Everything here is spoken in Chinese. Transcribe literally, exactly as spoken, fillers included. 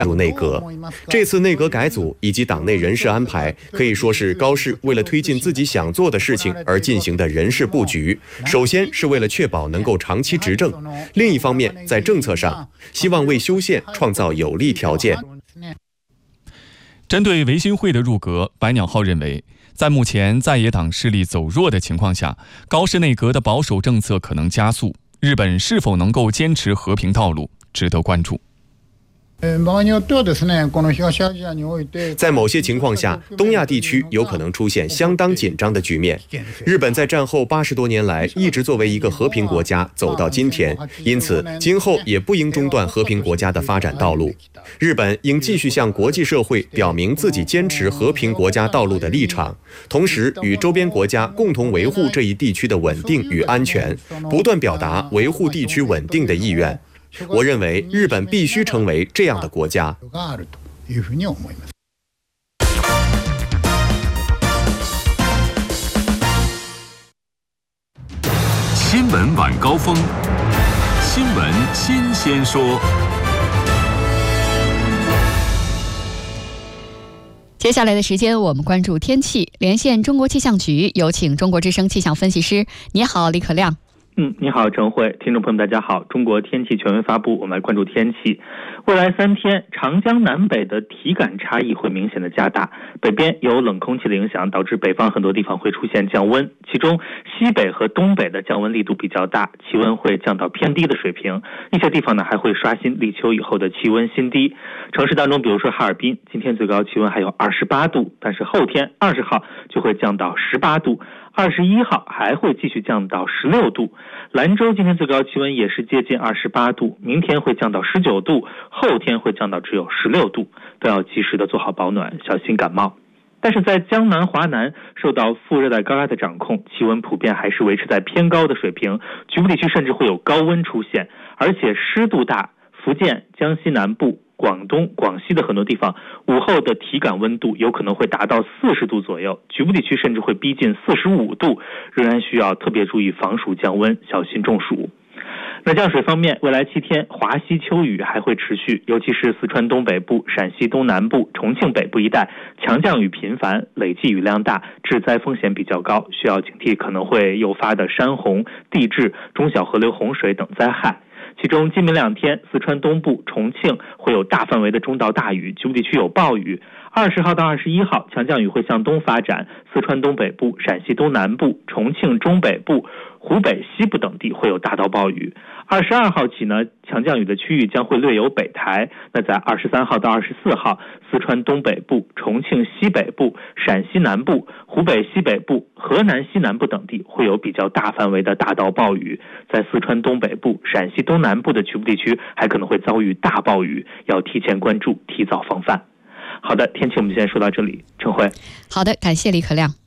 入内阁。这次内阁改组以及党内人事安排，可以说是高市为了推进自己想做的事情而进行的人事布局。首先是为了确保能够长期执政，另一方面在政策上，希望为修宪创造有利条件。 针对维新会的入阁，白鸟号认为，在目前在野党势力走弱的情况下，高市内阁的保守政策可能加速。日本是否能够坚持和平道路，值得关注。 在某些情况下，东亚地区有可能出现相当紧张的局面。日本在战后八十多年来一直作为一个和平国家走到今天，因此今后也不应中断和平国家的发展道路。日本应继续向国际社会表明自己坚持和平国家道路的立场，同时与周边国家共同维护这一地区的稳定与安全，不断表达维护地区稳定的意愿。我认为日本必须成为这样的国家。 新闻晚高峰，新闻新鲜说。 接下来的时间，我们关注天气。连线中国气象局，有请中国之声气象分析师。你好，李可亮。 嗯，你好，陈慧，听众朋友们，大家好。中国天气全文发布，我们来关注天气。未来三天，长江南北的体感差异会明显的加大。北边有冷空气的影响，导致北方很多地方会出现降温，其中西北和东北的降温力度比较大，气温会降到偏低的水平。一些地方呢还会刷新立秋以后的气温新低。城市当中，比如说哈尔滨，今天最高气温还有二十八度，但是后天二十号就会降到十八度。二十一号还会继续降到十六度。兰州今天最高气温也是接近二十八度，明天会降到十九度，后天会降到只有十六度，都要及时的做好保暖，小心感冒。但是在江南华南受到副热带高压的掌控，气温普遍还是维持在偏高的水平，局部地区甚至会有高温出现，而且湿度大。福建、江西南部、广东、广西的很多地方，午后的体感温度有可能会达到四十度左右，局部地区甚至会逼近四十五度，仍然需要特别注意防暑降温，小心中暑。那降水方面，未来七天华西秋雨还会持续，尤其是四川东北部、陕西东南部、重庆北部一带强降雨频繁，累计雨量大，致灾风险比较高，需要警惕可能会诱发的山洪、地质、中小河流洪水等灾害。其中今明两天，四川东部、重庆会有大范围的中到大雨，局部地区有暴雨。二十号到二十一号，强降雨会向东发展，四川东北部、陕西东南部、重庆中北部、湖北西部等地会有大到暴雨。二十二号起呢，强降雨的区域将会略有北抬。那在二十三号到二十四号，四川东北部、重庆西北部、陕西南部、湖北西北部、河南西南部等地会有比较大范围的大到暴雨。在四川东北部、陕西东南部的局部地区还可能会遭遇大暴雨，要提前关注，提早防范。好的，天气我们先说到这里，陈慧。 好的，感谢李可亮。